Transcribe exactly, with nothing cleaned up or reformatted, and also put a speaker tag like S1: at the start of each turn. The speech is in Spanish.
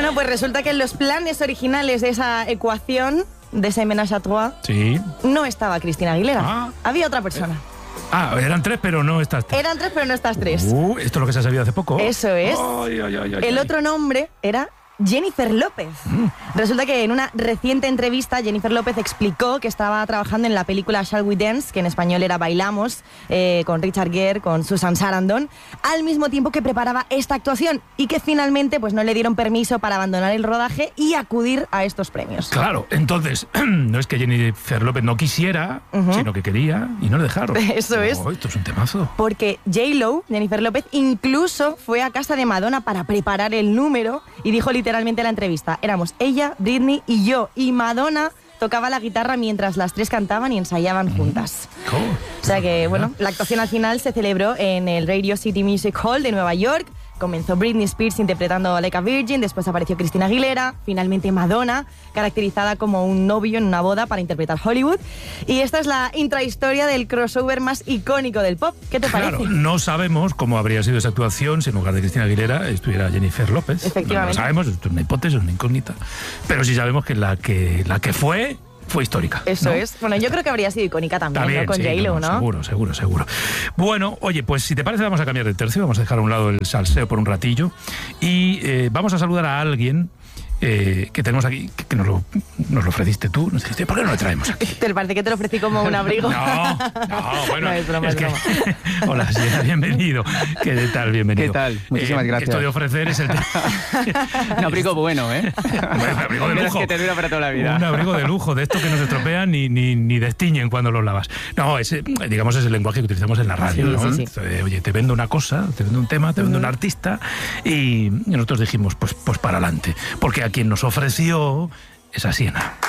S1: Bueno, pues resulta que en los planes originales de esa ecuación, de ese ménage à trois,
S2: sí.
S1: no estaba Cristina Aguilera.
S2: Ah.
S1: Había otra persona. Eh.
S2: Ah, eran tres, pero no estas tres.
S1: Eran tres, pero no estas tres.
S2: Uh, esto es lo que se ha sabido hace poco.
S1: Eso es.
S2: Ay, ay, ay, ay,
S1: El
S2: ay.
S1: otro nombre era Jennifer López. Mm. Resulta que en una reciente entrevista Jennifer López explicó que estaba trabajando en la película Shall We Dance, que en español era Bailamos, eh, con Richard Gere, con Susan Sarandon, al mismo tiempo que preparaba esta actuación y que finalmente pues no le dieron permiso para abandonar el rodaje y acudir a estos premios.
S2: Claro, entonces no es que Jennifer López no quisiera, uh-huh. sino que quería y no le dejaron.
S1: Eso
S2: oh,
S1: es.
S2: Esto es un temazo.
S1: Porque J-Lo, Jennifer López, incluso fue a casa de Madonna para preparar el número y dijo literalmente en la entrevista, éramos ella, Britney y yo, y Madonna tocaba la guitarra mientras las tres cantaban y ensayaban juntas.
S2: Cool.
S1: O sea que, bueno, la actuación al final se celebró en el Radio City Music Hall de Nueva York. Comenzó Britney Spears interpretando Like a Virgin, después apareció Cristina Aguilera, finalmente Madonna, caracterizada como un novio en una boda para interpretar Hollywood. Y esta es la intrahistoria del crossover más icónico del pop. ¿Qué te
S2: claro,
S1: parece?
S2: No sabemos cómo habría sido esa actuación si en lugar de Cristina Aguilera estuviera Jennifer López.
S1: Efectivamente.
S2: No lo sabemos, esto es una hipótesis, una incógnita. Pero sí sabemos que la que, la que fue... fue histórica.
S1: Eso
S2: ¿no?
S1: es. Bueno, yo creo que habría sido icónica también, también ¿no? Con
S2: sí,
S1: J-Lo,
S2: no,
S1: ¿no?
S2: Seguro, seguro, seguro. Bueno, oye, pues si te parece vamos a cambiar de tercio, vamos a dejar a un lado el salseo por un ratillo y eh, vamos a saludar a alguien eh, que tenemos aquí, que, que nos, lo, nos lo ofreciste tú. Nos dijiste, ¿por qué no lo traemos aquí?
S1: ¿Te parece que te lo ofrecí como un abrigo?
S2: No, no, bueno.
S1: No, es broma,
S2: es
S1: es
S2: que...
S1: broma.
S2: Hola, señora, bienvenido. ¿Qué tal? Bienvenido.
S3: ¿Qué tal? Muchísimas
S2: eh,
S3: gracias.
S2: Esto de ofrecer es el...
S3: Un abrigo bueno, ¿eh?
S2: Un abrigo de lujo.
S3: Que te dura para toda la vida.
S2: Un abrigo de lujo, de esto que no se estropean ni, ni, ni destiñen cuando los lavas. No, ese, digamos, es el lenguaje que utilizamos en la radio,
S1: sí,
S2: ¿no?
S1: Sí, sí.
S2: Oye, te vendo una cosa, te vendo un tema, te vendo uh-huh. un artista y nosotros dijimos, pues, pues para adelante. Porque a quien nos ofreció es a Siena.